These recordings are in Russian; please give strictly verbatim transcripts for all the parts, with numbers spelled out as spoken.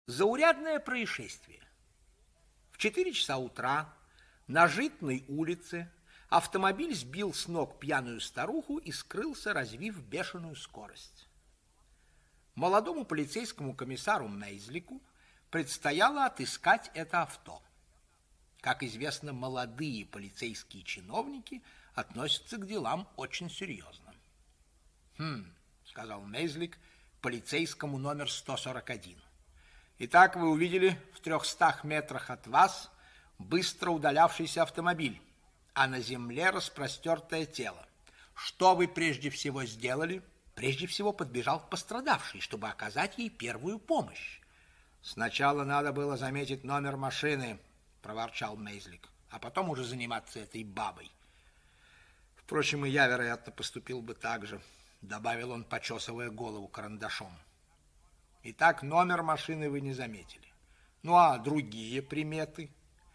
Заурядное происшествие. В четыре часа утра на Житной улице автомобиль сбил с ног пьяную старуху и скрылся, развив бешеную скорость. Молодому полицейскому комиссару Мейзлику предстояло отыскать это авто. Как известно, молодые полицейские чиновники относятся к делам очень серьезно. «Хм», — сказал Мейзлик полицейскому номер сто сорок один. «Итак, вы увидели в трехстах метрах от вас быстро удалявшийся автомобиль, а на земле распростертое тело. Что вы прежде всего сделали?» «Прежде всего подбежал к пострадавшей, чтобы оказать ей первую помощь». «Сначала надо было заметить номер машины», — проворчал Мейзлик, «а потом уже заниматься этой бабой. Впрочем, и я, вероятно, поступил бы так же», — добавил он, почесывая голову карандашом. «Итак, номер машины вы не заметили. Ну, а другие приметы?»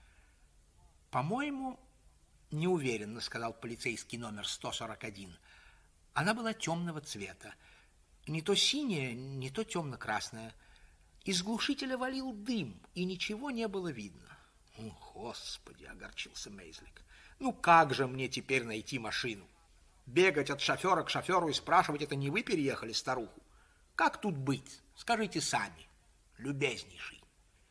«По-моему, неуверенно», — сказал полицейский номер сто сорок один. «Она была темного цвета. Не то синяя, не то темно-красная. Из глушителя валил дым, и ничего не было видно». «О, Господи!» — огорчился Мейзлик. «Ну как же мне теперь найти машину? Бегать от шофера к шоферу и спрашивать, это не вы переехали старуху? Как тут быть? Скажите сами, любезнейший».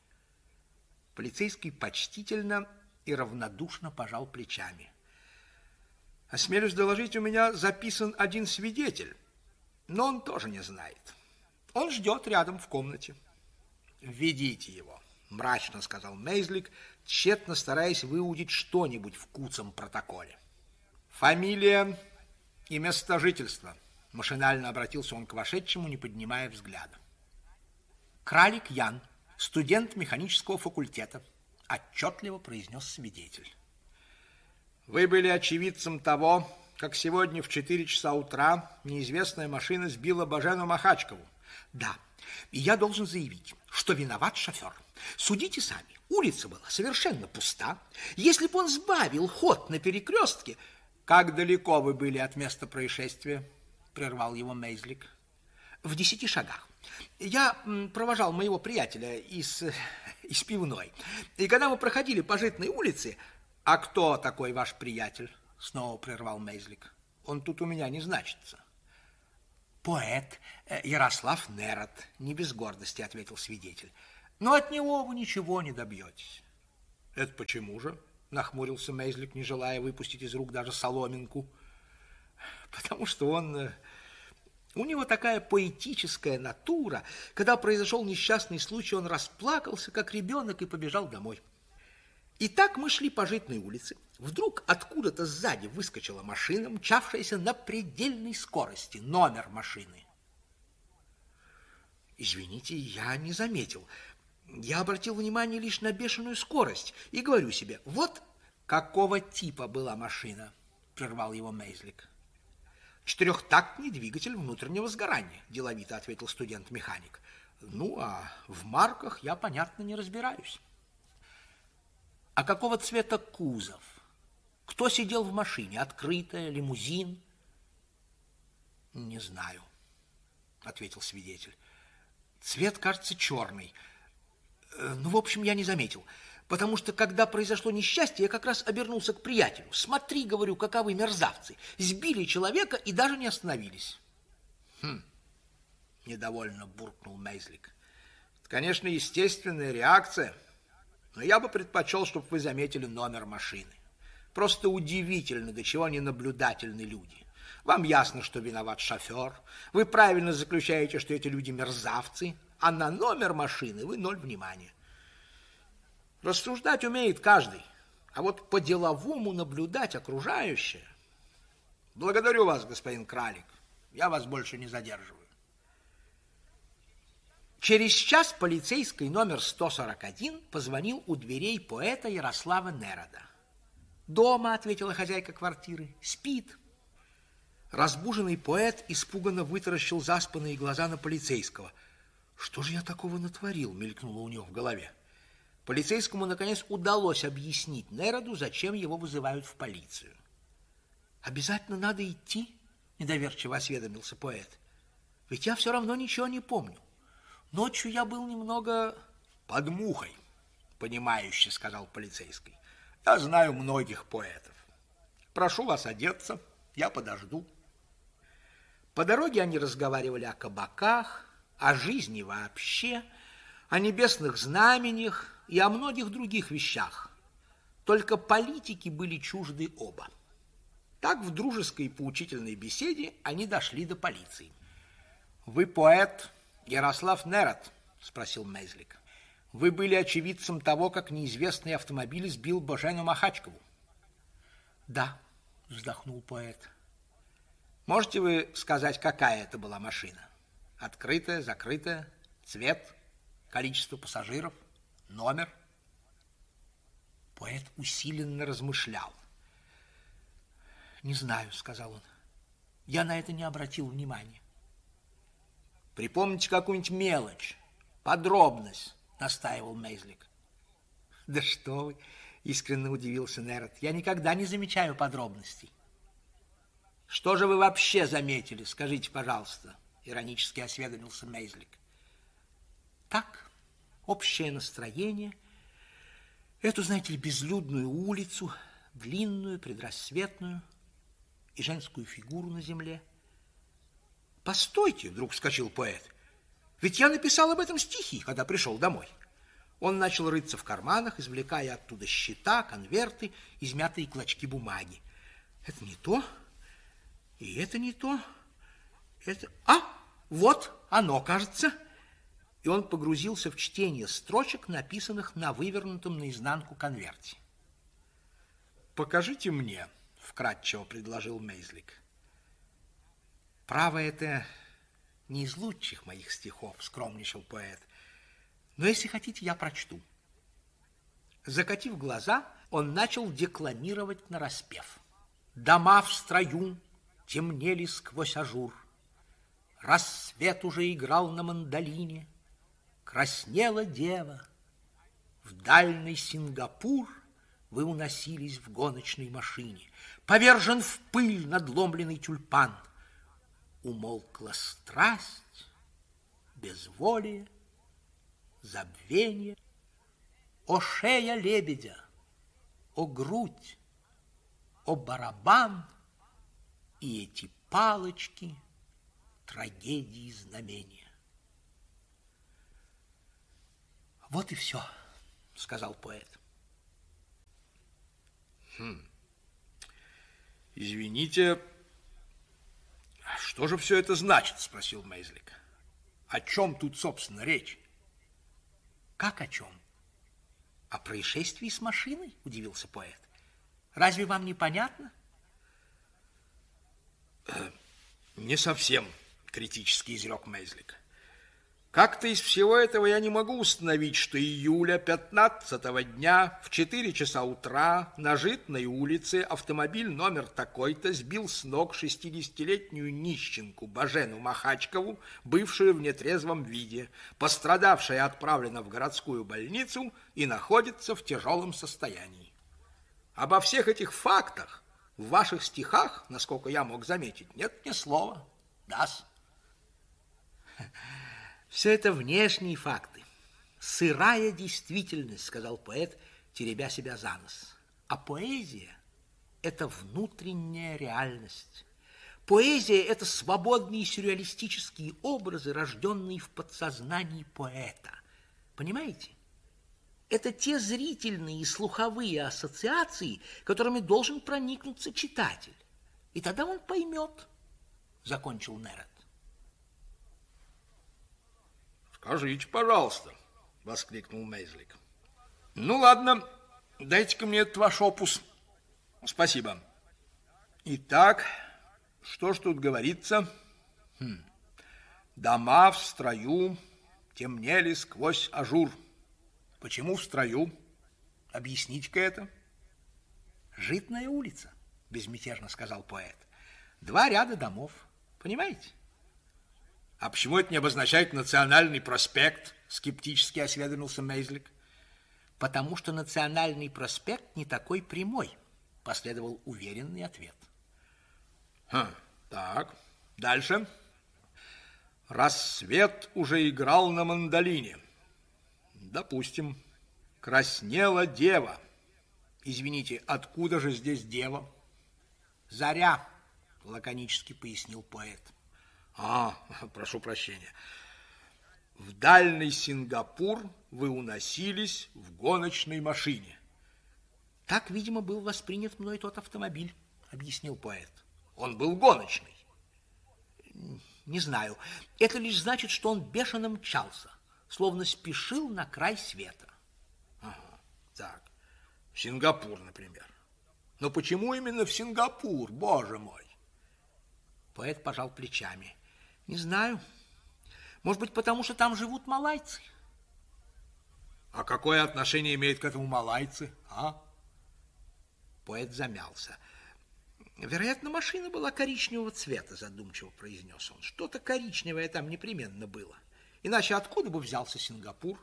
Полицейский почтительно и равнодушно пожал плечами. «Осмелюсь доложить, у меня записан один свидетель, но он тоже не знает. Он ждет рядом в комнате». «Введите его», — мрачно сказал Мейзлик, тщетно стараясь выудить что-нибудь в куцом протоколе. «Фамилия и место жительства», — машинально обратился он к вошедшему, не поднимая взгляда. «Кралик Ян, студент механического факультета», — отчетливо произнес свидетель. «Вы были очевидцем того, как сегодня в четыре часа утра неизвестная машина сбила Божену Махачкову?» «Да, и я должен заявить, что виноват шофер. Судите сами, улица была совершенно пуста. Если бы он сбавил ход на перекрестке...» «Как далеко вы были от места происшествия?» — прервал его Мейзлик. «В десяти шагах. Я провожал моего приятеля из, из пивной. И когда мы проходили по Житной улице...» «А кто такой ваш приятель?» — снова прервал Мейзлик. «Он тут у меня не значится». «Поэт Ярослав Нерод», — не без гордости ответил свидетель. «Но от него вы ничего не добьетесь». «Это почему же?» — нахмурился Мейзлик, не желая выпустить из рук даже соломинку. «Потому что он... У него такая поэтическая натура. Когда произошел несчастный случай, он расплакался, как ребенок, и побежал домой. И так мы шли по Житной улице. Вдруг откуда-то сзади выскочила машина, мчавшаяся на предельной скорости. Номер машины». «Извините, я не заметил. Я обратил внимание лишь на бешеную скорость и говорю себе, вот...» «Какого типа была машина?» — прервал его Мейзлик. «Четырехтактный двигатель внутреннего сгорания», — деловито ответил студент-механик. «Ну, а в марках я, понятно, не разбираюсь». «А какого цвета кузов? Кто сидел в машине? Открытая, лимузин?» «Не знаю», — ответил свидетель. «Цвет, кажется, черный. Ну, в общем, я не заметил, потому что, когда произошло несчастье, я как раз обернулся к приятелю. Смотри, говорю, каковы мерзавцы. Сбили человека и даже не остановились». «Хм», — недовольно буркнул Мейзлик. «Это, конечно, естественная реакция, но я бы предпочел, чтобы вы заметили номер машины. Просто удивительно, до чего они наблюдательны люди. Вам ясно, что виноват шофер. Вы правильно заключаете, что эти люди мерзавцы, а на номер машины вы ноль внимания. Рассуждать умеет каждый, а вот по-деловому наблюдать окружающее... Благодарю вас, господин Кралик, я вас больше не задерживаю». Через час полицейский номер сто сорок один позвонил у дверей поэта Ярослава Нерода. «Дома», — ответила хозяйка квартиры, — «спит». Разбуженный поэт испуганно вытаращил заспанные глаза на полицейского. «Что же я такого натворил?» — мелькнуло у него в голове. Полицейскому, наконец, удалось объяснить Нероду, зачем его вызывают в полицию. «Обязательно надо идти?» — недоверчиво осведомился поэт. «Ведь я все равно ничего не помню. Ночью я был немного Под мухой, понимающе сказал полицейский. Я знаю многих поэтов. Прошу вас одеться, я подожду. По дороге они разговаривали о кабаках, о жизни вообще, о небесных знамениях и о многих других вещах. Только политики были чужды оба. Так в дружеской и поучительной беседе они дошли до полиции. «Вы поэт Ярослав Нерод?» – спросил Мейзлик. «Вы были очевидцем того, как неизвестный автомобиль сбил Божену Махачкову?» «Да», – вздохнул поэт. «Можете вы сказать, какая это была машина? Открытая, закрытая, цвет, количество пассажиров, номер?» Поэт усиленно размышлял. «Не знаю», — сказал он. «Я на это не обратил внимания». «Припомните какую-нибудь мелочь, подробность», — настаивал Мейзлик. «Да что вы!» — искренне удивился Нерод. «Я никогда не замечаю подробностей». «Что же вы вообще заметили, скажите, пожалуйста?» — иронически осведомился Мейзлик. «Так, общее настроение, эту, знаете ли, безлюдную улицу, длинную, предрассветную, и женскую фигуру на земле». «Постойте!» — вдруг вскочил поэт. «Ведь я написал об этом стихи, когда пришел домой». Он начал рыться в карманах, извлекая оттуда счета, конверты, измятые клочки бумаги. «Это не то, и это не то, это... А, вот оно, кажется!» И он погрузился в чтение строчек, написанных на вывернутом наизнанку конверте. «Покажите мне», — вкратчиво предложил Мейзлик. «Право, это не из лучших моих стихов», — скромничал поэт. «Но если хотите, я прочту». Закатив глаза, он начал декламировать нараспев. «Дома в строю темнели сквозь ажур, рассвет уже играл на мандолине, краснела дева, в дальний Сингапур вы уносились в гоночной машине, повержен в пыль надломленный тюльпан. Умолкла страсть, безволие, забвение. О шея лебедя, о грудь, о барабан и эти палочки трагедии знамения». «Вот и все», — сказал поэт. Хм. «Извините, что же все это значит?» — спросил Мейзлик. «О чем тут, собственно, речь?» «Как о чем? О происшествии с машиной?» — удивился поэт. «Разве вам не понятно?» «Не совсем», — критически изрек Мейзлик. «Как-то из всего этого я не могу установить, что июля пятнадцатого дня в четыре часа утра на Житной улице автомобиль номер такой-то сбил с ног шестидесятилетнюю нищенку Божену Махачкову, бывшую в нетрезвом виде. Пострадавшая отправлена в городскую больницу и находится в тяжелом состоянии. Обо всех этих фактах в ваших стихах, насколько я мог заметить, нет ни слова. Да-с». «Все это внешние факты, сырая действительность», — сказал поэт, теребя себя за нос. «А поэзия — это внутренняя реальность. Поэзия — это свободные сюрреалистические образы, рожденные в подсознании поэта. Понимаете? Это те зрительные и слуховые ассоциации, которыми должен проникнуться читатель. И тогда он поймет», — закончил Нерод. «Скажите, пожалуйста», — воскликнул Мейзлик. «Ну, ладно, дайте-ка мне этот ваш опус. Спасибо. Итак, что ж тут говорится? Хм. Дома в строю темнели сквозь ажур. Почему в строю? Объясните-ка это». «Житная улица», — безмятежно сказал поэт. «Два ряда домов. Понимаете?» «А почему это не обозначает Национальный проспект?» — скептически осведомился Мейзлик. «Потому что Национальный проспект не такой прямой», — последовал уверенный ответ. Хм, так, дальше. Рассвет уже играл на мандолине. Допустим, краснела дева. Извините, откуда же здесь дева? Заря, лаконически пояснил поэт. А, прошу прощения. В дальний Сингапур вы уносились в гоночной машине. Так, видимо, был воспринят мной тот автомобиль, объяснил поэт. Он был гоночный. Не знаю. Это лишь значит, что он бешено мчался, словно спешил на край света. Ага, так. В Сингапур, например. Но почему именно в Сингапур, боже мой? Поэт пожал плечами. Не знаю. Может быть, потому что там живут малайцы. А какое отношение имеют к этому малайцы, а? Поэт замялся. Вероятно, машина была коричневого цвета, задумчиво произнес он. Что-то коричневое там непременно было. Иначе откуда бы взялся Сингапур?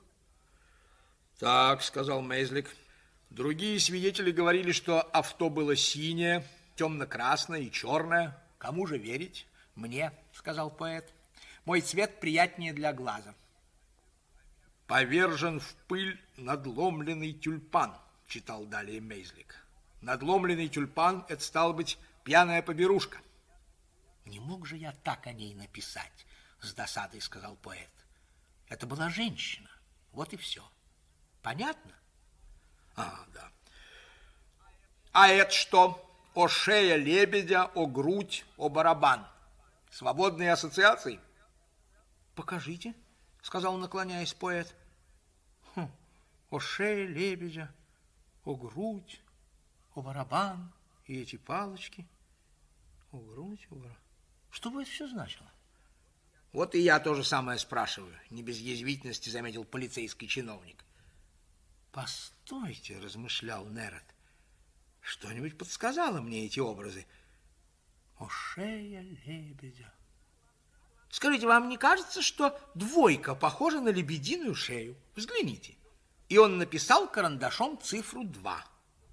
Так, сказал Мейзлик. Другие свидетели говорили, что авто было синее, темно-красное и черное. Кому же верить? Мне, сказал поэт. Мой цвет приятнее для глаза. Повержен в пыль надломленный тюльпан, читал далее Мейзлик. Надломленный тюльпан – это, стало быть, пьяная поберушка. Не мог же я так о ней написать, с досадой сказал поэт. Это была женщина, вот и все. Понятно? А, да. А это что? О шея лебедя, о грудь, о барабан. Свободные ассоциации? Покажите, сказал, наклоняясь поэт. Хм, о шея лебедя, о грудь, о барабан и эти палочки. О грудь, о барабан. Что бы это все значило? Вот и я то же самое спрашиваю, не без язвительности заметил полицейский чиновник. Постойте, размышлял Нерет. Что-нибудь подсказало мне эти образы. О шея лебедя. Скажите, вам не кажется, что двойка похожа на лебединую шею? Взгляните. И он написал карандашом цифру два.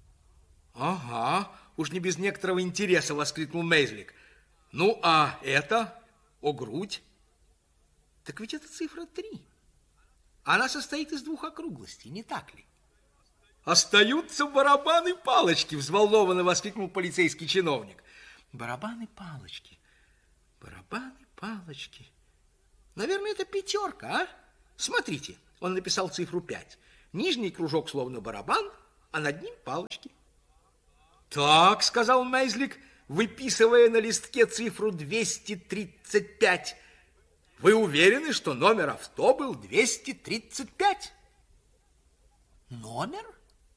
Ага, уж не без некоторого интереса воскликнул Мейзлик. Ну, а это? О грудь? Так ведь это цифра три. Она состоит из двух округлостей, не так ли? Остаются барабаны палочки, взволнованно воскликнул полицейский чиновник. Барабаны палочки, барабаны палочки. Наверное, это пятерка, а? Смотрите, он написал цифру пять. Нижний кружок словно барабан, а над ним палочки. Так, сказал Мейзлик, выписывая на листке цифру двести тридцать пять. Вы уверены, что номер авто был двести тридцать пять? Номер?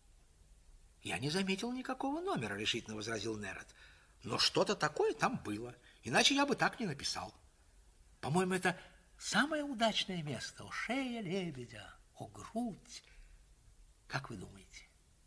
Я не заметил никакого номера, решительно возразил Нерет. Но что-то такое там было, иначе я бы так не написал. По-моему, это самое удачное место. О шея лебедя, о грудь. Как вы думаете?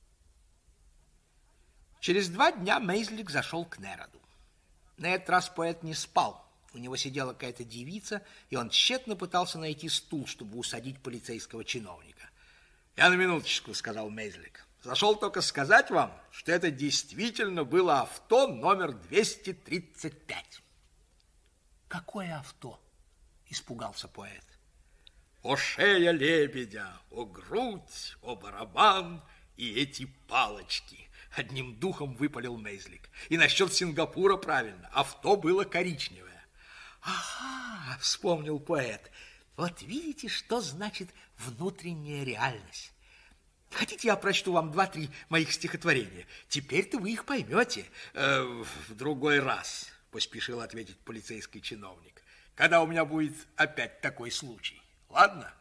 Через два дня Мейзлик зашел к Нереду. На этот раз поэт не спал. У него сидела какая-то девица, и он тщетно пытался найти стул, чтобы усадить полицейского чиновника. «Я на минуточку», — сказал Мейзлик. «Зашел только сказать вам, что это действительно было авто номер двести тридцать пять». «Какое авто?» — испугался поэт. «О шея лебедя, о грудь, о барабан и эти палочки», — одним духом выпалил Мейзлик. «И насчет Сингапура правильно, авто было коричневое». «Ага», — вспомнил поэт, — «вот видите, что значит внутренняя реальность. Хотите, я прочту вам два-три моих стихотворения? Теперь-то вы их поймете». Э, «В другой раз», — поспешил ответить полицейский чиновник, «когда у меня будет опять такой случай. Ладно?»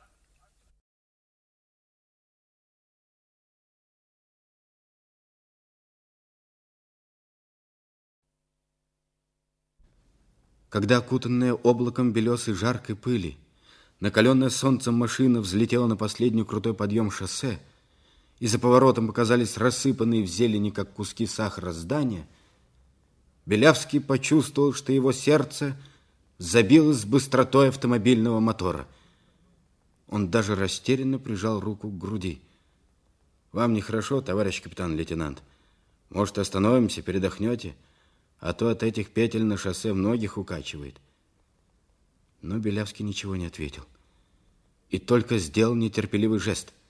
Когда окутанная облаком белесой жаркой пыли, накаленная солнцем машина взлетела на последний крутой подъем шоссе, и за поворотом показались рассыпанные в зелени, как куски сахара, здания, Белявский почувствовал, что его сердце забилось с быстротой автомобильного мотора. Он даже растерянно прижал руку к груди. «Вам нехорошо, товарищ капитан-лейтенант? Может, остановимся, передохнете? А то от этих петель на шоссе многих укачивает». Но Белявский ничего не ответил и только сделал нетерпеливый жест.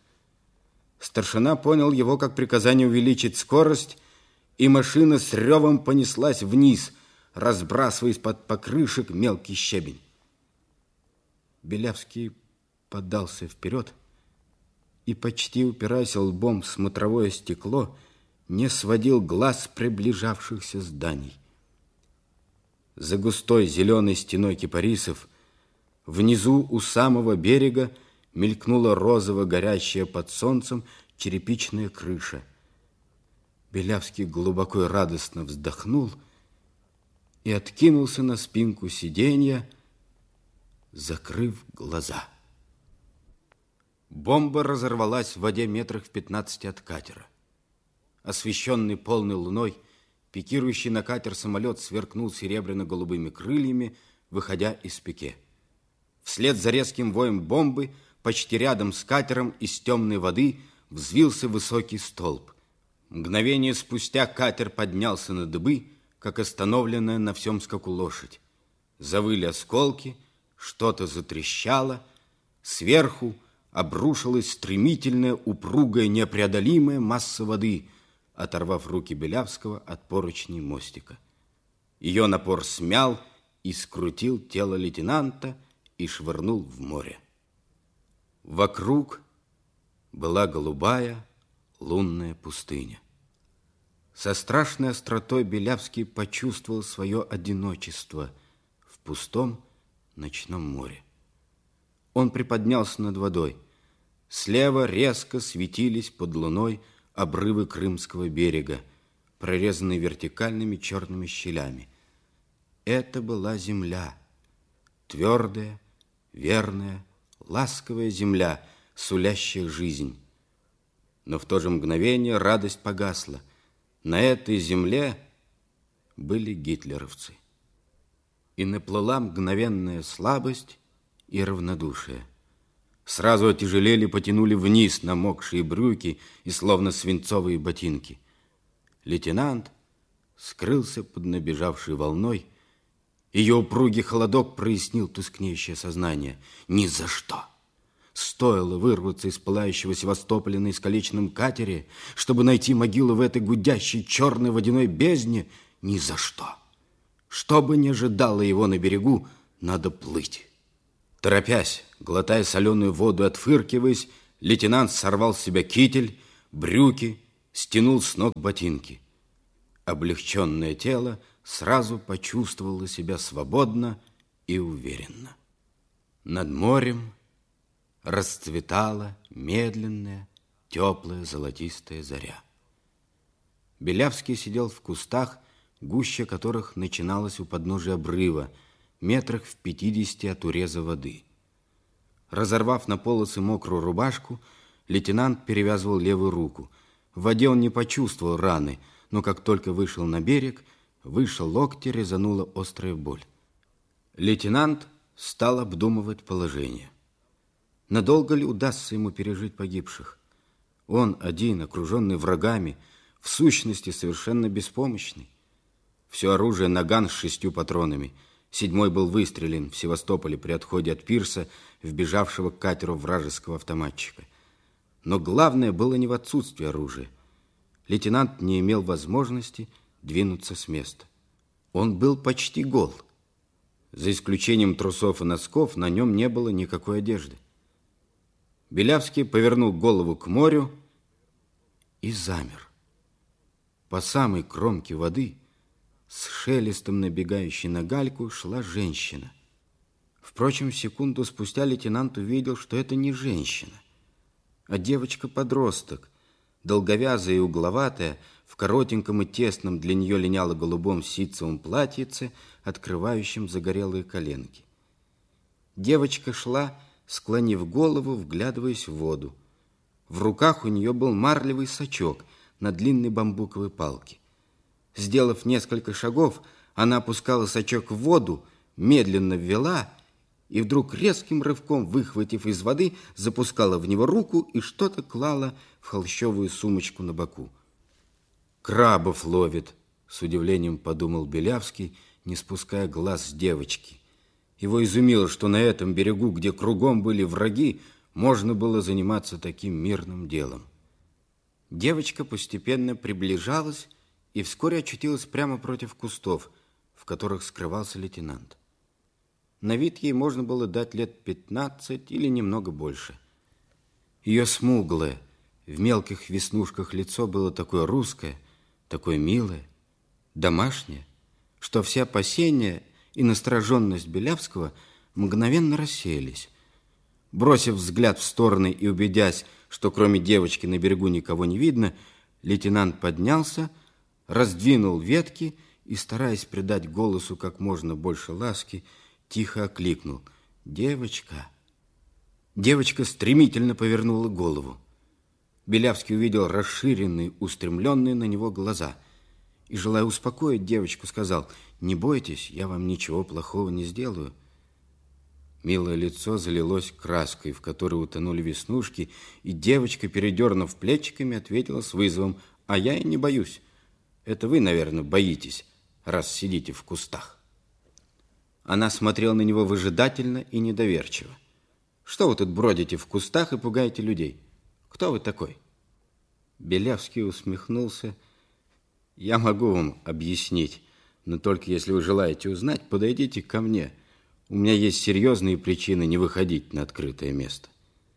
Старшина понял его как приказание увеличить скорость, и машина с ревом понеслась вниз, разбрасывая из-под покрышек мелкий щебень. Белявский поддался вперед и, почти упираясь лбом в смотровое стекло, не сводил глаз с приближавшихся зданий. За густой зеленой стеной кипарисов внизу у самого берега мелькнула розово горящая под солнцем черепичная крыша. Белявский глубоко и радостно вздохнул и откинулся на спинку сиденья, закрыв глаза. Бомба разорвалась в воде метрах в пятнадцати от катера. Освещенный полной луной, пикирующий на катер самолет сверкнул серебряно-голубыми крыльями, выходя из пике. Вслед за резким воем бомбы почти рядом с катером из темной воды взвился высокий столб. Мгновение спустя катер поднялся на дыбы, как остановленная на всем скаку лошадь. Завыли осколки, что-то затрещало, сверху обрушилась стремительная, упругая, непреодолимая масса воды, оторвав руки Белявского от поручней мостика. Ее напор смял и скрутил тело лейтенанта и швырнул в море. Вокруг была голубая лунная пустыня. Со страшной остротой Белявский почувствовал свое одиночество в пустом ночном море. Он приподнялся над водой. Слева резко светились под луной обрывы Крымского берега, прорезанные вертикальными черными щелями. Это была земля, твердая, верная, ласковая земля, сулящая жизнь. Но в то же мгновение радость погасла. На этой земле были гитлеровцы. И наплыла мгновенная слабость и равнодушие. Сразу отяжелели, потянули вниз намокшие брюки и словно свинцовые ботинки. Лейтенант скрылся под набежавшей волной. Ее упругий холодок прояснил тускнеющее сознание. Ни за что! Стоило вырваться из пылающего Севастополя на искалеченном катере, чтобы найти могилу в этой гудящей черной водяной бездне, ни за что. Что бы ни ожидало его на берегу, надо плыть. Торопясь, глотая соленую воду, отфыркиваясь, лейтенант сорвал с себя китель, брюки, стянул с ног ботинки. Облегченное тело сразу почувствовало себя свободно и уверенно. Над морем расцветала медленная, теплая золотистая заря. Белявский сидел в кустах, гуща которых начиналась у подножия обрыва, метрах в пятидесяти от уреза воды. Разорвав на полосы мокрую рубашку, лейтенант перевязывал левую руку. В воде он не почувствовал раны, но как только вышел на берег, выше локтя резанула острая боль. Лейтенант стал обдумывать положение. Надолго ли удастся ему пережить погибших? Он один, окруженный врагами, в сущности совершенно беспомощный. Все оружие наган с шестью патронами. Седьмой был выстрелен в Севастополе при отходе от пирса, вбежавшего к катеру вражеского автоматчика. Но главное было не в отсутствии оружия. Лейтенант не имел возможности двинуться с места. Он был почти гол. За исключением трусов и носков на нем не было никакой одежды. Белявский повернул голову к морю и замер. По самой кромке воды, с шелестом набегающей на гальку, шла женщина. Впрочем, секунду спустя лейтенант увидел, что это не женщина, а девочка-подросток, долговязая и угловатая, в коротеньком и тесном для нее линяло-голубом ситцевом платьице, открывающем загорелые коленки. Девочка шла, склонив голову, вглядываясь в воду. В руках у нее был марлевый сачок на длинной бамбуковой палке. Сделав несколько шагов, она опускала сачок в воду, медленно ввела и вдруг резким рывком, выхватив из воды, запускала в него руку и что-то клала в холщовую сумочку на боку. «Крабов ловит», — с удивлением подумал Белявский, не спуская глаз с девочки. Его изумило, что на этом берегу, где кругом были враги, можно было заниматься таким мирным делом. Девочка постепенно приближалась и вскоре очутилась прямо против кустов, в которых скрывался лейтенант. На вид ей можно было дать лет пятнадцать или немного больше. Ее смуглое, в мелких веснушках лицо было такое русское, такое милое, домашнее, что все опасения и настороженность Белявского мгновенно рассеялись. Бросив взгляд в стороны и убедясь, что кроме девочки на берегу никого не видно, лейтенант поднялся, раздвинул ветки и, стараясь придать голосу как можно больше ласки, тихо окликнул: «Девочка!» Девочка стремительно повернула голову. Белявский увидел расширенные, устремленные на него глаза и, желая успокоить девочку, сказал: «Не бойтесь, я вам ничего плохого не сделаю». Милое лицо залилось краской, в которой утонули веснушки, и девочка, передернув плечиками, ответила с вызовом: «А я и не боюсь. Это вы, наверное, боитесь, раз сидите в кустах». Она смотрела на него выжидательно и недоверчиво. «Что вы тут бродите в кустах и пугаете людей? Кто вы такой?» Белявский усмехнулся. «Я могу вам объяснить, но только если вы желаете узнать, подойдите ко мне. У меня есть серьезные причины не выходить на открытое место».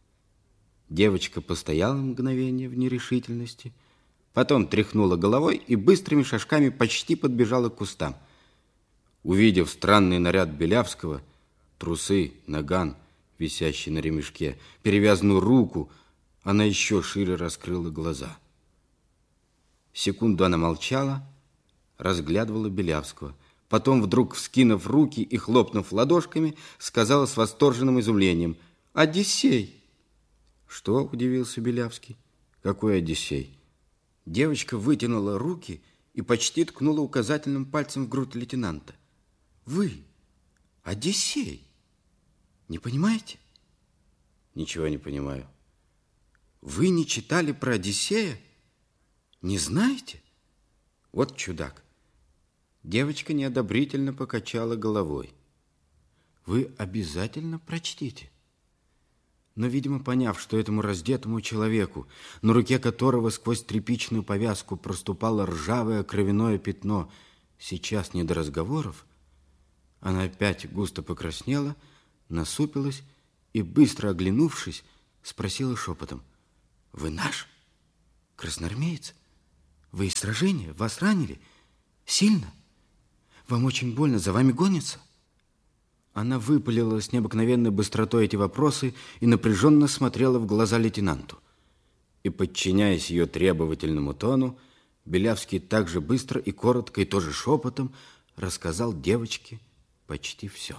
Девочка постояла мгновение в нерешительности, потом тряхнула головой и быстрыми шажками почти подбежала к кустам. Увидев странный наряд Белявского, трусы, наган, висящий на ремешке, перевязанную руку, она еще шире раскрыла глаза. Секунду она молчала, разглядывала Белявского. Потом, вдруг вскинув руки и хлопнув ладошками, сказала с восторженным изумлением: «Одиссей!» «Что?» – удивился Белявский. «Какой Одиссей?» Девочка вытянула руки и почти ткнула указательным пальцем в грудь лейтенанта. «Вы Одиссей! Не понимаете?» «Ничего не понимаю». «Вы не читали про Одиссея? Не знаете? Вот чудак». Девочка неодобрительно покачала головой. «Вы обязательно прочтите». Но, видимо, поняв, что этому раздетому человеку, на руке которого сквозь тряпичную повязку проступало ржавое кровяное пятно, сейчас не до разговоров, она опять густо покраснела, насупилась и, быстро оглянувшись, спросила шепотом: «Вы наш? Красноармеец? Вы из сражения? Вас ранили? Сильно? Вам очень больно? За вами гонятся?» Она выпалила с необыкновенной быстротой эти вопросы и напряженно смотрела в глаза лейтенанту. И, подчиняясь ее требовательному тону, Белявский так же быстро и коротко, и тоже шепотом рассказал девочке почти все.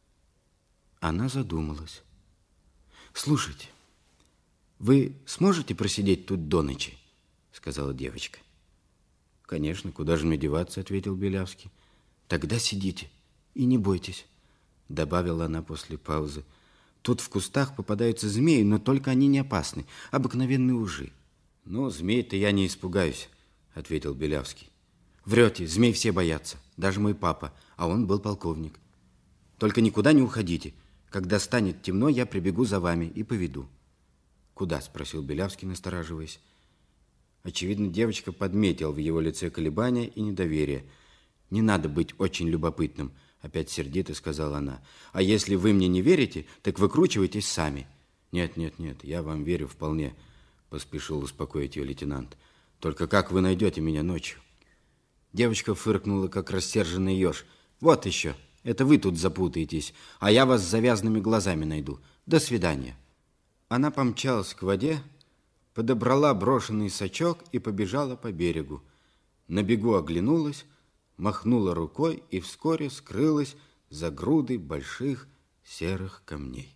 Она задумалась. «Слушайте, вы сможете просидеть тут до ночи?» — сказала девочка. «Конечно, куда же мне деваться?» — ответил Белявский. «Тогда сидите и не бойтесь», — добавила она после паузы. «Тут в кустах попадаются змеи, но только они не опасны, обыкновенные ужи». «Ну, змей-то я не испугаюсь», — ответил Белявский. «Врете, змей все боятся, даже мой папа, а он был полковник. Только никуда не уходите. Когда станет темно, я прибегу за вами и поведу». «Куда?» — спросил Белявский, настораживаясь. Очевидно, девочка подметила в его лице колебания и недоверие. «Не надо быть очень любопытным», — опять сердито сказала она. «А если вы мне не верите, так выкручивайтесь сами». «Нет, нет, нет, я вам верю вполне», — поспешил успокоить ее лейтенант. «Только как вы найдете меня ночью?» Девочка фыркнула, как рассерженный еж. «Вот еще, это вы тут запутаетесь, а я вас с завязанными глазами найду. До свидания». Она помчалась к воде, подобрала брошенный сачок и побежала по берегу. На бегу оглянулась, махнула рукой и вскоре скрылась за грудой больших серых камней.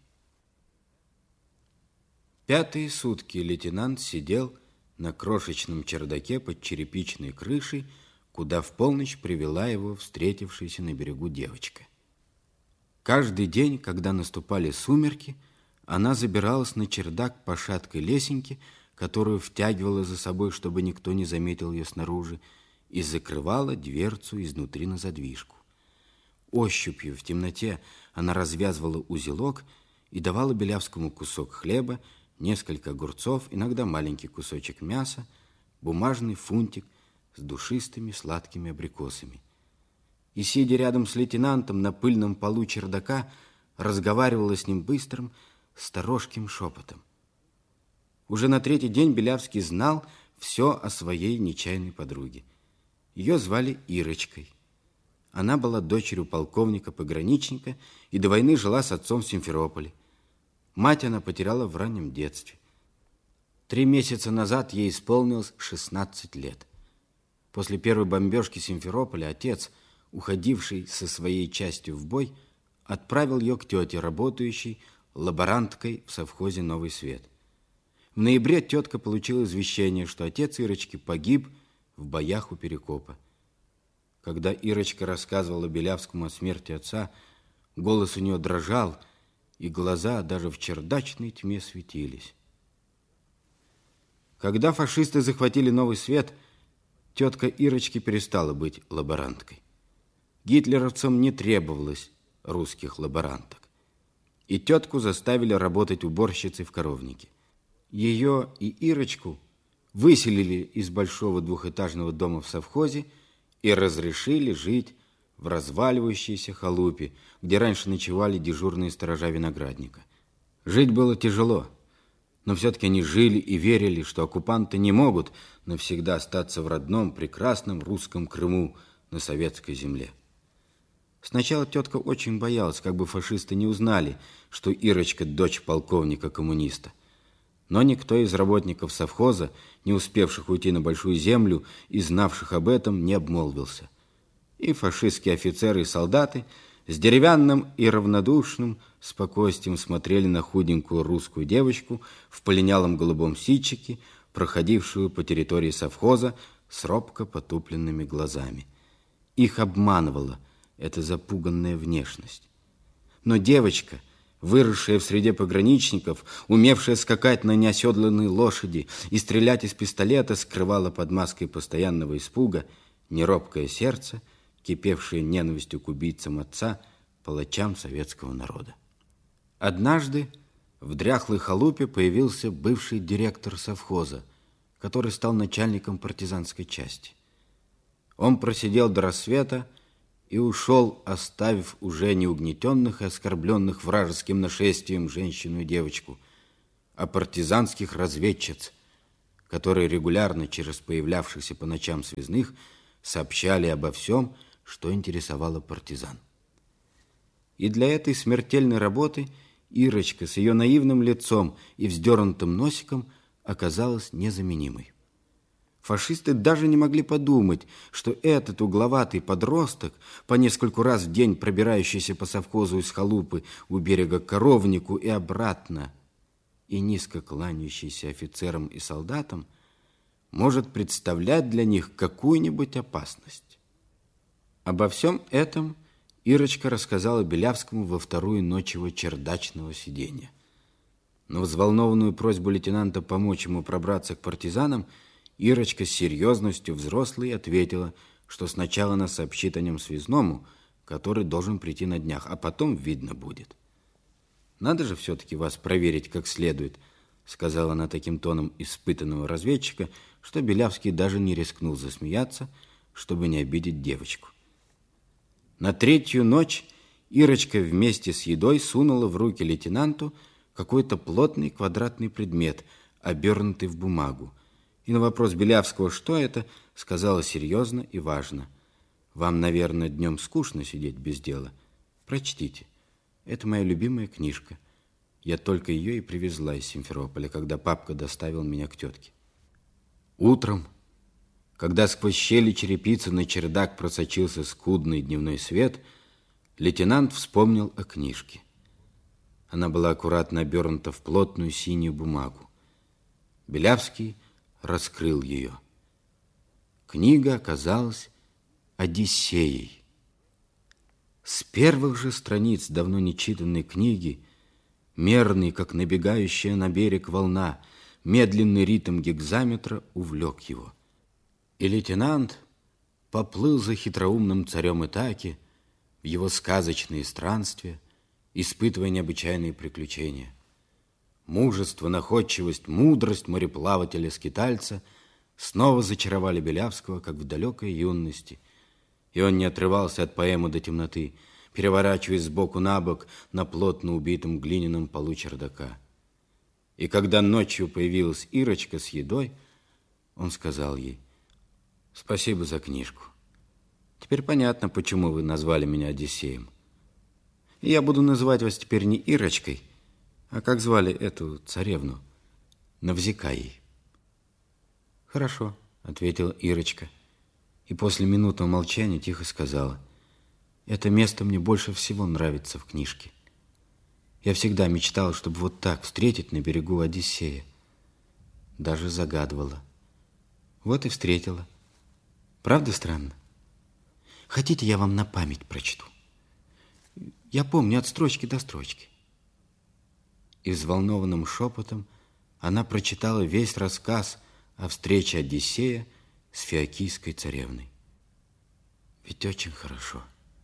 Пятые сутки лейтенант сидел на крошечном чердаке под черепичной крышей, куда в полночь привела его встретившаяся на берегу девочка. Каждый день, когда наступали сумерки, она забиралась на чердак по шаткой лесенке, которую втягивала за собой, чтобы никто не заметил ее снаружи, и закрывала дверцу изнутри на задвижку. Ощупью в темноте она развязывала узелок и давала Белявскому кусок хлеба, несколько огурцов, иногда маленький кусочек мяса, бумажный фунтик с душистыми сладкими абрикосами. И, сидя рядом с лейтенантом на пыльном полу чердака, разговаривала с ним быстрым, сторожким шепотом. Уже на третий день Белявский знал все о своей нечаянной подруге. Ее звали Ирочкой. Она была дочерью полковника-пограничника и до войны жила с отцом в Симферополе. Мать она потеряла в раннем детстве. Три месяца назад ей исполнилось шестнадцать лет. После первой бомбежки Симферополя отец, уходивший со своей частью в бой, отправил ее к тете, работающей лаборанткой в совхозе «Новый свет». В ноябре тетка получила извещение, что отец Ирочки погиб в боях у Перекопа. Когда Ирочка рассказывала Белявскому о смерти отца, голос у нее дрожал, и глаза даже в чердачной тьме светились. Когда фашисты захватили Новый Свет, тетка Ирочки перестала быть лаборанткой. Гитлеровцам не требовалось русских лаборанток, и тетку заставили работать уборщицей в коровнике. Ее и Ирочку выселили из большого двухэтажного дома в совхозе и разрешили жить в разваливающейся халупе, где раньше ночевали дежурные сторожа виноградника. Жить было тяжело, но все-таки они жили и верили, что оккупанты не могут навсегда остаться в родном прекрасном русском Крыму на советской земле. Сначала тетка очень боялась, как бы фашисты не узнали, что Ирочка – дочь полковника-коммуниста. Но никто из работников совхоза, не успевших уйти на Большую Землю и знавших об этом, не обмолвился. И фашистские офицеры и солдаты с деревянным и равнодушным спокойствием смотрели на худенькую русскую девочку в полинялом голубом ситчике, проходившую по территории совхоза с робко потупленными глазами. Их обманывала эта запуганная внешность. Но девочка, выросшая в среде пограничников, умевшая скакать на неоседланной лошади и стрелять из пистолета, скрывала под маской постоянного испуга неробкое сердце, кипевшее ненавистью к убийцам отца, палачам советского народа. Однажды в дряхлой халупе появился бывший директор совхоза, который стал начальником партизанской части. Он просидел до рассвета и ушел, оставив уже не угнетенных и оскорбленных вражеским нашествием женщину и девочку, а партизанских разведчиц, которые регулярно через появлявшихся по ночам связных сообщали обо всем, что интересовало партизан. И для этой смертельной работы Ирочка с ее наивным лицом и вздернутым носиком оказалась незаменимой. Фашисты даже не могли подумать, что этот угловатый подросток, по нескольку раз в день пробирающийся по совхозу из халупы у берега к коровнику и обратно, и низко кланяющийся офицерам и солдатам, может представлять для них какую-нибудь опасность. Обо всем этом Ирочка рассказала Белявскому во вторую ночь его чердачного сидения. На взволнованную просьбу лейтенанта помочь ему пробраться к партизанам Ирочка с серьезностью взрослой ответила, что сначала она сообщит о нем связному, который должен прийти на днях, а потом видно будет. «Надо же все-таки вас проверить как следует», сказала она таким тоном испытанного разведчика, что Белявский даже не рискнул засмеяться, чтобы не обидеть девочку. На третью ночь Ирочка вместе с едой сунула в руки лейтенанту какой-то плотный квадратный предмет, обернутый в бумагу. И на вопрос Белявского, что это, сказала серьезно и важно: «Вам, наверное, днем скучно сидеть без дела. Прочтите. Это моя любимая книжка. Я только ее и привезла из Симферополя, когда папка доставил меня к тетке». Утром, когда сквозь щели черепицы на чердак просочился скудный дневной свет, лейтенант вспомнил о книжке. Она была аккуратно обернута в плотную синюю бумагу. Белявский раскрыл ее. Книга оказалась «Одиссеей». С первых же страниц давно нечитанной книги мерный, как набегающая на берег волна, медленный ритм гекзаметра увлек его. И лейтенант поплыл за хитроумным царем Итаки в его сказочные странствия, испытывая необычайные приключения. Мужество, находчивость, мудрость мореплавателя-скитальца снова зачаровали Белявского, как в далекой юности, и он не отрывался от поэмы до темноты, переворачиваясь сбоку на бок на плотно убитом глиняном полу чердака. И когда ночью появилась Ирочка с едой, он сказал ей: «Спасибо за книжку. Теперь понятно, почему вы назвали меня Одиссеем. И я буду называть вас теперь не Ирочкой, а как звали эту царевну? Навзикаей». «Хорошо», — ответила Ирочка, и после минутного молчания тихо сказала: «Это место мне больше всего нравится в книжке. Я всегда мечтала, чтобы вот так встретить на берегу Одиссея. Даже загадывала. Вот и встретила. Правда странно? Хотите, я вам на память прочту? Я помню от строчки до строчки». И взволнованным шепотом она прочитала весь рассказ о встрече Одиссея с фиокийской царевной. «Ведь очень хорошо,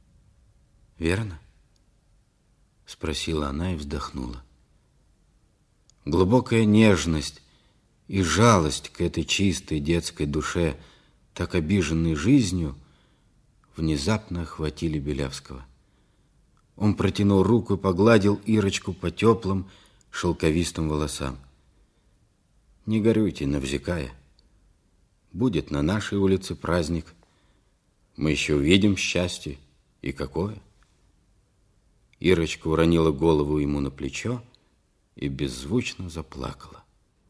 верно?» Спросила она и вздохнула. Глубокая нежность и жалость к этой чистой детской душе, так обиженной жизнью, внезапно охватили Белявского. Он протянул руку и погладил Ирочку по теплым шелковистым волосам. «Не горюйте, Навзикая. Будет на нашей улице праздник. Мы еще увидим счастье. И какое!» Ирочка уронила голову ему на плечо и беззвучно заплакала.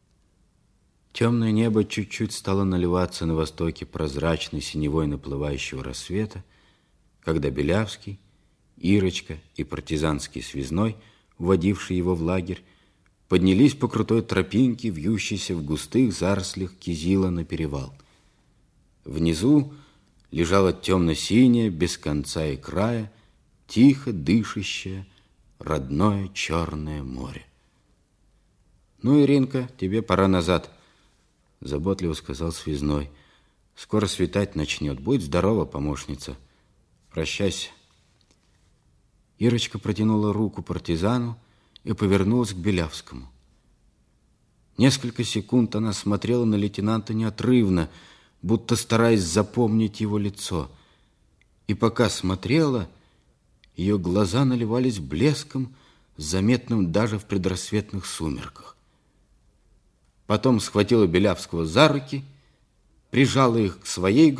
Темное небо чуть-чуть стало наливаться на востоке прозрачной синевой наплывающего рассвета, когда Белявский, Ирочка и партизанский связной, уводивший его в лагерь, поднялись по крутой тропинке, вьющейся в густых зарослях кизила на перевал. Внизу лежало темно-синее, без конца и края, тихо дышащее, родное черное море. «Ну, Иринка, тебе пора назад», — заботливо сказал связной. «Скоро светать начнет. Будь здорова, помощница. Прощайся». Ирочка протянула руку партизану и повернулась к Белявскому. Несколько секунд она смотрела на лейтенанта неотрывно, будто стараясь запомнить его лицо. И пока смотрела, ее глаза наливались блеском, заметным даже в предрассветных сумерках. Потом схватила Белявского за руки, прижала их к своей груди